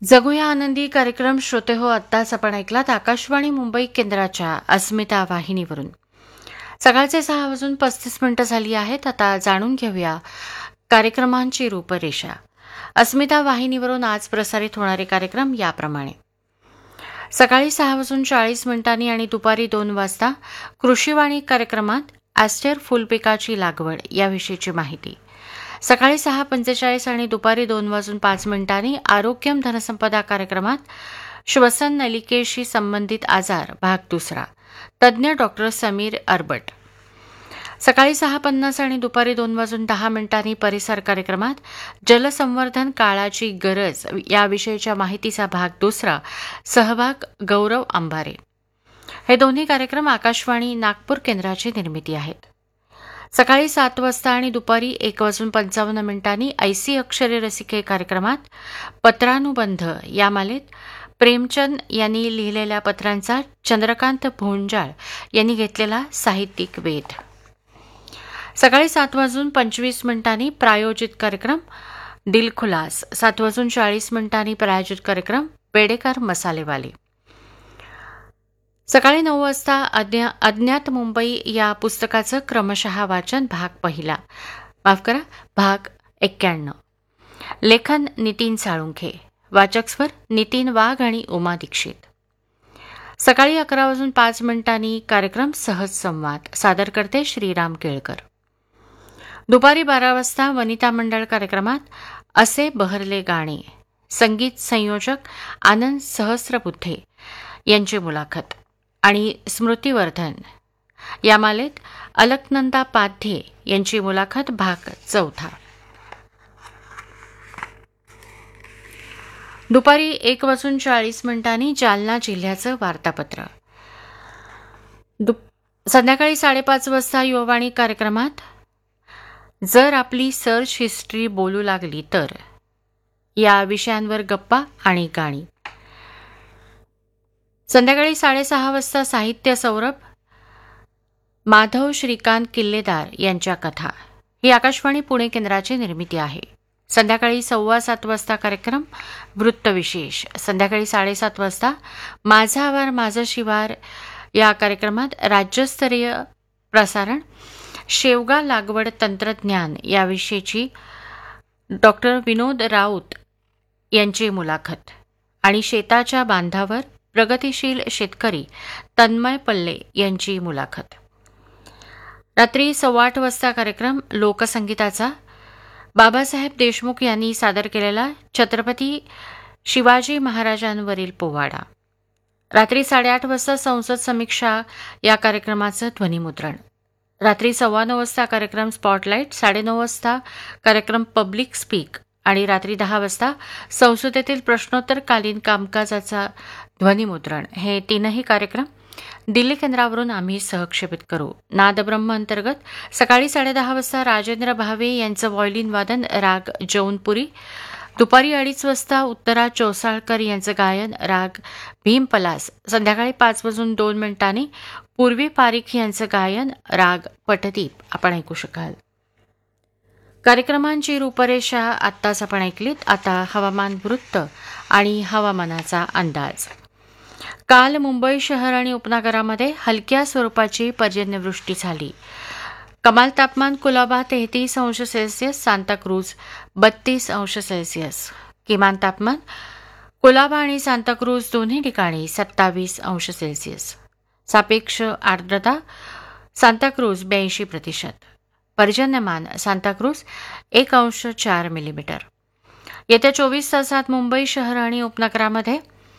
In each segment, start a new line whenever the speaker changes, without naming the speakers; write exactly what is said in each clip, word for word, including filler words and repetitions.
जगूया आनंदी कार्यक्रम श्रोते हो. आत्ताच आपण ऐकलात आकाशवाणी मुंबई केंद्राच्या अस्मिता वाहिनीवरून. सकाळचे सहा वाजून पस्तीस मिनिटं झाली आहेत. आता जाणून घेऊया कार्यक्रमांची रूपरेषा. अस्मिता वाहिनीवरून आज प्रसारित होणारे कार्यक्रम याप्रमाणे: सकाळी सहा वाजून चाळीस मिनिटांनी आणि दुपारी दोन वाजता कृषीवाणी कार्यक्रमात ॲस्टर फुलपिकाची लागवड याविषयीची माहिती. सकाळी सहा पंचेचाळीस आणि दुपारी दोन वाजून पाच मिनिटांनी आरोग्यम धनसंपदा कार्यक्रमात श्वसन नलिकेशी संबंधित आजार भाग दुसरा, तज्ज्ञ डॉक्टर समीर अरबट. सकाळी सहा पन्नास आणि दुपारी दोन वाजून दहा मिनिटांनी परिसर कार्यक्रमात जलसंवर्धन काळाची गरज याविषयीच्या माहितीचा भाग दुसरा, सहभाग गौरव अंबारे. हे दोन्ही कार्यक्रम आकाशवाणी नागपूर केंद्राची निर्मिती आहेत. सकाळी सात वाजता आणि दुपारी एक वाजून पंचावन्न मिनिटांनी ऐसी अक्षरे रसिके कार्यक्रमात पत्रानुबंध या मालेत प्रेमचंद यांनी लिहिलेल्या पत्रांचा चंद्रकांत भोंजाळ यांनी घेतलेला साहित्यिक वेध. सकाळी सात वाजून पंचवीस मिनिटांनी प्रायोजित कार्यक्रम दिलखुलास, सात वाजून चाळीस मिनिटांनी प्रायोजित कार्यक्रम बेडेकर मसालेवाले. सकाळी नऊ वाजता अज्ञा अज्ञात मुंबई या पुस्तकाचं क्रमशः वाचन भाग पहिला, माफ करा भाग एक्क्याण्णव. लेखन नितीन साळुंखे. वाचक स्वर नितीन वाघ आणि उमा दीक्षित. सकाळी अकरा वाजून पाच मिनिटांनी कार्यक्रम सहज संवाद, सादर करते श्रीराम केळकर. दुपारी बारा वाजता वनिता मंडळ कार्यक्रमात असे बहरले गाणे, संगीत संयोजक आनंद सहस्रबुद्धे यांची मुलाखत आणि स्मृतिवर्धन या मालेत अलकनंदा पाध्ये यांची मुलाखत भाग चौथा. दुपारी एक वाजून चाळीस मिनिटांनी जालना जिल्ह्याचं वार्तापत्र. संध्याकाळी साडेपाच वाजता युववाणी कार्यक्रमात जर आपली सर्च हिस्ट्री बोलू लागली तर या विषयांवर गप्पा आणि गाणी. संध्याकाळी साडेसहा वाजता साहित्य सौरभ, माधव श्रीकांत किल्लेदार यांच्या कथा. ही आकाशवाणी पुणे केंद्राची निर्मिती आहे. संध्याकाळी सव्वा सात वाजता कार्यक्रम वृत्तविशेष. संध्याकाळी साडेसात वाजता माझा आवार माझं शिवार या कार्यक्रमात राज्यस्तरीय प्रसारण शेवगा लागवड तंत्रज्ञान याविषयीची डॉक्टर विनोद राऊत यांची मुलाखत आणि शेताच्या बांधावर प्रगतिशील शेतकरी तन्मय पल्ले यांची मुलाखत. रात्री सव्वा आठ वाजता कार्यक्रम लोकसंगीताचा बाबासाहेब देशमुख यांनी सादर केलेला छत्रपती शिवाजी महाराजांवरील पोवाडा. रात्री साडेआठ वाजता संसद समीक्षा या कार्यक्रमाचं ध्वनिमुद्रण. रात्री सव्वा नऊ वाजता कार्यक्रम स्पॉटलाईट, साडेनऊ वाजता कार्यक्रम पब्लिक स्पीक आणि रात्री दहा वाजता संसदेतील प्रश्नोत्तरकालीन कामकाजाचा ध्वनिमुद्रण. हे तीनही कार्यक्रम दिल्ली केंद्रावरून आम्ही सहक्षेपित करू. नादब्रह्म अंतर्गत सकाळी साडेदहा वाजता राजेंद्र भावे यांचं व्हायोलिन वादन राग जौनपुरी. दुपारी अडीच वाजता उत्तरा चोसाळकर यांचं गायन राग भीमपलास. संध्याकाळी पाच वाजून दोन मिनिटांनी पूर्वी पारिख यांचं गायन राग पटदीप आपण ऐकू शकाल. कार्यक्रमांची रूपरेषा आत्ताच आपण ऐकलीत. आता हवामान वृत्त आणि हवामानाचा अंदाज. काल मुंबई शहर आणि उपनगरामध्ये हलक्या स्वरूपाची पर्जन्यवृष्टी झाली. कमाल तापमान कुलाबा तेहतीस अंश सेल्सिअस, सांताक्रूज बत्तीस अंश सेल्सिअस. किमान तापमान कुलाबा आणि सांताक्रूज दोन्ही ठिकाणी सत्तावीस अंश सेल्सिअस. सापेक्ष आर्द्रता सांताक्रूज ब्याऐंशी प्रतिशत. पर्जन्यमान सांताक्रूज एक अंश चार मिलीमीटर. येत्या चोवीस तासात मुंबई शहर आणि उपनगरामध्ये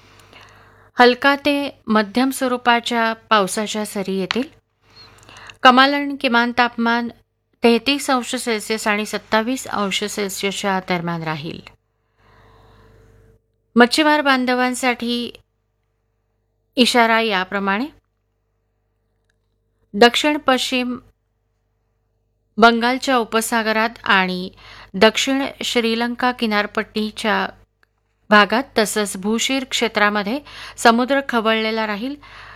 हलका ते मध्यम स्वरूपाच्या पावसाच्या सरी येतील. कमाल आणि किमान तापमान तेहतीस अंश सेल्सिअस आणि सत्तावीस अंश सेल्सिअसच्या दरम्यान राहील. मच्छीमार बांधवांसाठी इशारा याप्रमाणे: दक्षिण पश्चिम बंगालच्या उपसागरात आणि दक्षिण श्रीलंका किनारपट्टीच्या भागात तसंच भूशीर क्षेत्रामध्ये समुद्र खवळलेला राहील.